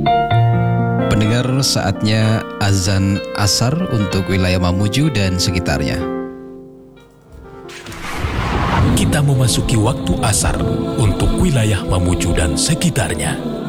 Pendengar, saatnya azan asar untuk wilayah Mamuju dan sekitarnya. Kita memasuki waktu asar untuk wilayah Mamuju dan sekitarnya.